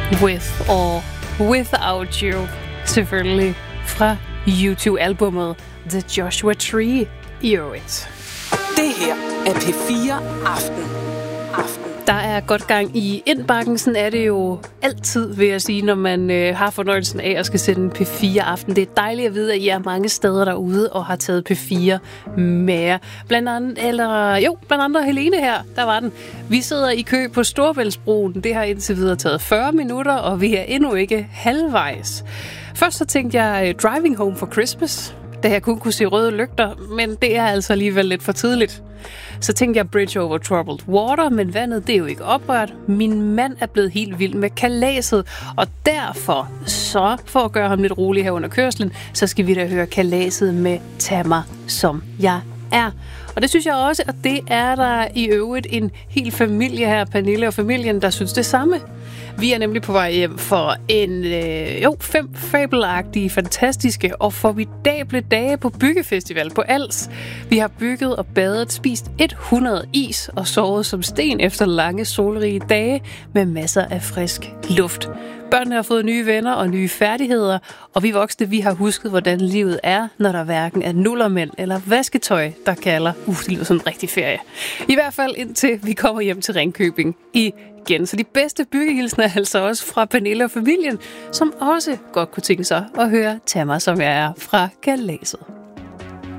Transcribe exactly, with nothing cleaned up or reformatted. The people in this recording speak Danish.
With or Without You, selvfølgelig fra U to-albummet The Joshua Tree i øvrigt. Det her er P fire Aften. Aften. Der er godt gang i indbakken, sådan er det jo altid, vil jeg sige, når man øh, har fornøjelsen af at skal sende P fire Aften. Det er dejligt at vide, at I er mange steder derude og har taget P fire med. Blandt andet, eller jo, blandt andet Helene her, der var den. Vi sidder i kø på Storebæltsbroen. Det har indtil videre taget fyrre minutter, og vi er endnu ikke halvvejs. Først så tænkte jeg Driving Home for Christmas, da jeg kun kunne se røde lygter, men det er altså alligevel lidt for tidligt. Så tænkte jeg Bridge over Troubled Water, men vandet det er jo ikke oprørt. Min mand er blevet helt vild med kalaset, og derfor, så for at gøre ham lidt rolig her under kørslen, så skal vi da høre kalaset med Tag mig som jeg er. Og det synes jeg også, at det er der i øvrigt en hel familie her, Pernille og familien, der synes det samme. Vi er nemlig på vej hjem for en, øh, jo, fem fabelagtige, fantastiske og formidable dage på byggefestival på Als. Vi har bygget og badet, spist hundrede is og sovet som sten efter lange solrige dage med masser af frisk luft. Børnene har fået nye venner og nye færdigheder, og vi voksne, vi har husket, hvordan livet er, når der hverken er nullermænd eller vasketøj, der kalder. Uh, det lyder som en rigtig ferie. I hvert fald indtil vi kommer hjem til Ringkøbing igen. Så de bedste byggehilsner er altså også fra Pernille og familien, som også godt kunne tænke sig at høre Tag mig som jeg er fra kalaset.